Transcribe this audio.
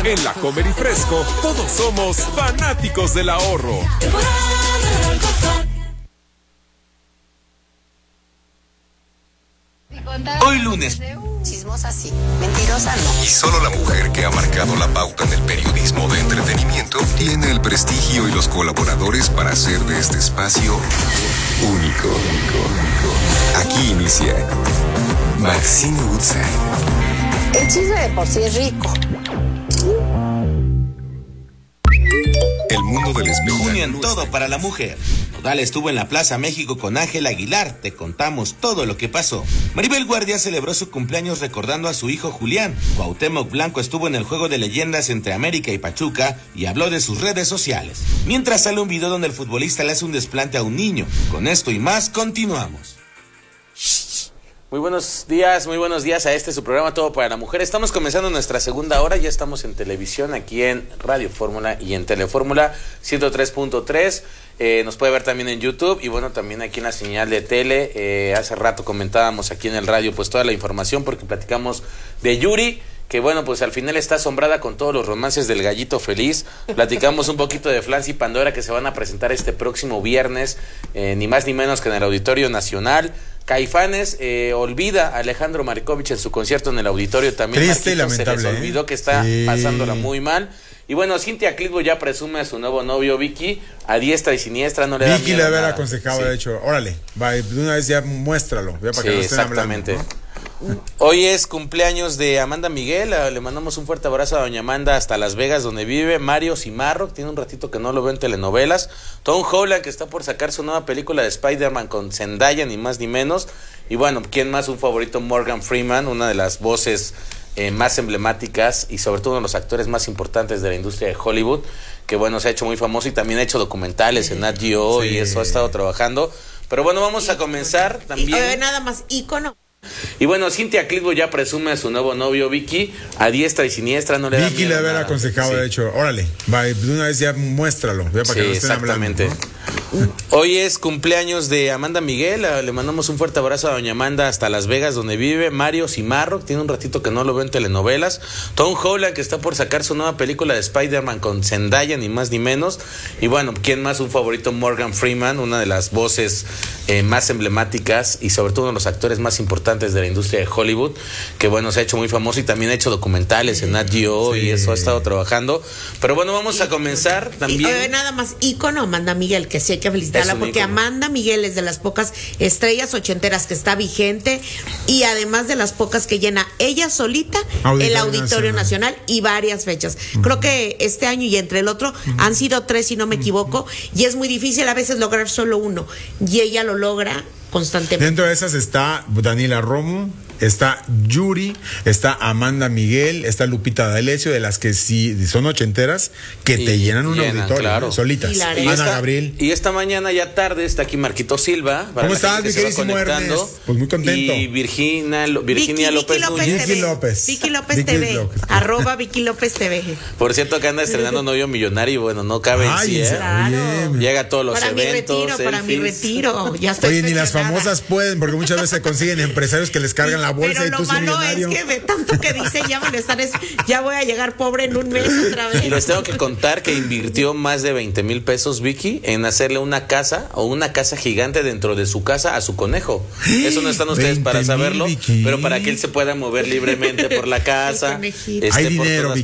En La Comer y Fresco, todos somos fanáticos del ahorro. Hoy lunes. Chismosa sí, mentirosa no. Y solo la mujer que ha marcado la pauta en el periodismo de entretenimiento tiene el prestigio y los colaboradores para hacer de este espacio único. Aquí inicia Maxine Woodside. El chisme de por sí es rico. El mundo del espectáculo. Junio en todo para la mujer. Nodal estuvo en la Plaza México con Ángel Aguilar. Te contamos todo lo que pasó. Maribel Guardia celebró su cumpleaños recordando a su hijo Julián. Cuauhtémoc Blanco estuvo en el juego de leyendas entre América y Pachuca y habló de sus redes sociales. Mientras sale un video donde el futbolista le hace un desplante a un niño. Con esto y más, continuamos. Muy buenos días a su programa Todo para la Mujer. Estamos comenzando nuestra segunda hora, ya estamos en televisión aquí en Radio Fórmula y en Telefórmula 103.3. Nos puede ver también en YouTube y bueno, también aquí en la señal de tele. Hace rato comentábamos aquí en el radio pues toda la información porque platicamos de Yuri, que bueno, pues al final está asombrada con todos los romances del Gallito Feliz. Platicamos un poquito de Flans y Pandora que se van a presentar este próximo viernes, ni más ni menos que en el Auditorio Nacional. Caifanes olvida a Alejandro Marikovich en su concierto en el auditorio también. Triste y lamentable. Se les olvidó que está pasándola muy mal. Y bueno, Cintia Clitbo ya presume a su nuevo novio Vicky, a diestra y siniestra, no le da miedo. Vicky le había nada. aconsejado, Sí. De hecho, órale, va, de una vez ya muéstralo, ya para que no estén exactamente. hablando, ¿no? Hoy es cumpleaños de Amanda Miguel, le mandamos un fuerte abrazo a doña Amanda hasta Las Vegas donde vive. Mario Cimarro, tiene un ratito que no lo veo en telenovelas. Tom Holland, que está por sacar su nueva película de Spider-Man con Zendaya, ni más ni menos. Y bueno, ¿quién más? Un favorito, Morgan Freeman, una de las voces más emblemáticas y sobre todo uno de los actores más importantes de la industria de Hollywood, que bueno, se ha hecho muy famoso y también ha hecho documentales en Nat Geo y eso ha estado trabajando. Pero bueno, vamos a comenzar también. Nada más, ícono. Y bueno, Cintia Clitbo ya presume a su nuevo novio Vicky, a diestra y siniestra, no le da Vicky miedo le había nada. aconsejado, Sí. De hecho, órale, va, de una vez ya muéstralo, ya para que no estén exactamente. hablando, ¿no? Hoy es cumpleaños de Amanda Miguel, le mandamos un fuerte abrazo a doña Amanda hasta Las Vegas donde vive. Mario Cimarro, tiene un ratito que no lo veo en telenovelas. Tom Holland, que está por sacar su nueva película de Spider-Man con Zendaya, ni más ni menos. Y bueno, ¿quién más? Un favorito, Morgan Freeman, una de las voces más emblemáticas y sobre todo uno de los actores más importantes de la industria de Hollywood, que bueno, se ha hecho muy famoso y también ha hecho documentales en Nat Geo y eso ha estado trabajando. Pero bueno, vamos a comenzar también. Nada más, ícono Amanda Miguel, que sí hay que felicitarla porque ícono. Amanda Miguel es de las pocas estrellas ochenteras que está vigente y además de las pocas que llena ella solita el Auditorio Nacional y varias fechas. Creo que este año y entre el otro han sido 3, si no me equivoco, y es muy difícil a veces lograr solo uno y ella lo logra constantemente. Dentro de esas está Daniela Romo, está Yuri, está Amanda Miguel, está Lupita D'Alessio, de las que sí son ochenteras, que te llenan un auditorio, claro. Solitas. Ana Gabriel. Y esta mañana ya tarde está aquí Marquito Silva. ¿Cómo estás, mi queridísimo Ernest? Pues muy contento. Y Virginia López Núñez. Vicky López TV. @ Vicky López TV. Por cierto, que anda estrenando novio millonario, bueno, no cabe en sí, claro. Llega a todos los eventos. Para mi retiro. Ya estoy Oye, ni las famosas pueden, porque muchas veces se consiguen empresarios que les cargan la bolsa. Pero y tú lo malo millonario. es que de tanto que dice ya voy a llegar pobre en un mes otra vez. Y les tengo que contar que invirtió más de 20,000 pesos Vicky en hacerle una casa gigante dentro de su casa a su conejo. Eso no están ustedes para saberlo, Vicky. Pero para que él se pueda mover libremente por la casa. Hay por dinero, todas